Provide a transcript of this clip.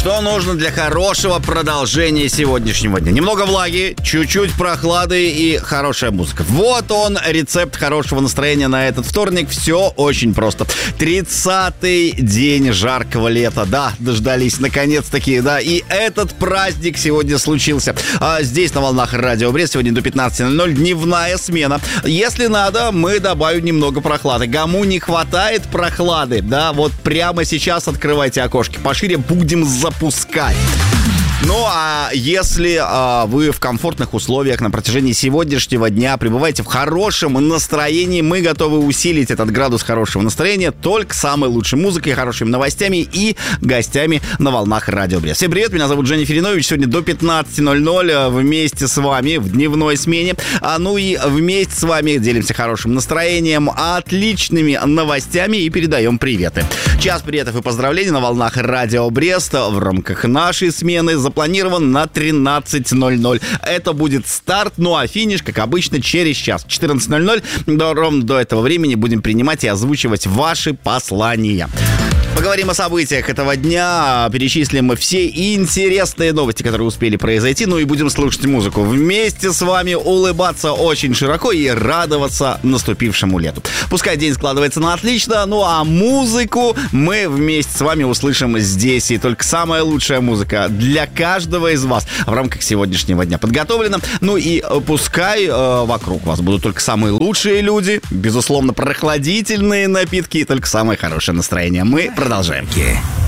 Что нужно для хорошего продолжения сегодняшнего дня? Немного влаги, чуть-чуть прохлады и хорошая музыка. Вот он, рецепт хорошего настроения на этот вторник. Все очень просто. 30-й день жаркого лета. Да, дождались наконец-таки, да. И этот праздник сегодня случился. Здесь на волнах Радио Брест сегодня до 15:00 дневная смена. Если надо, мы добавим немного прохлады. Кому не хватает прохлады, да, вот прямо сейчас открывайте окошки пошире, будем запускать. Ну, а если вы в комфортных условиях на протяжении сегодняшнего дня пребываете в хорошем настроении, мы готовы усилить этот градус хорошего настроения только самой лучшей музыкой, хорошими новостями и гостями на волнах Радио Брест. Всем привет, меня зовут Женя Филинович. Сегодня до 15:00 вместе с вами в дневной смене. Ну и вместе с вами делимся хорошим настроением, отличными новостями и передаем приветы. Час приветов и поздравлений на волнах Радио Брест в рамках нашей смены запланирован на 13:00. Это будет старт, ну а финиш, как обычно, через час. 14:00. Ровно до этого времени будем принимать и озвучивать ваши послания. Поговорим о событиях этого дня, перечислим все интересные новости, которые успели произойти, ну и будем слушать музыку. Вместе с вами улыбаться очень широко и радоваться наступившему лету. Пускай день складывается на отлично, ну а музыку мы вместе с вами услышим здесь. И только самая лучшая музыка для каждого из вас в рамках сегодняшнего дня подготовлена. Ну и пускай вокруг вас будут только самые лучшие люди, безусловно, прохладительные напитки и только самое хорошее настроение. Мы продолжаем.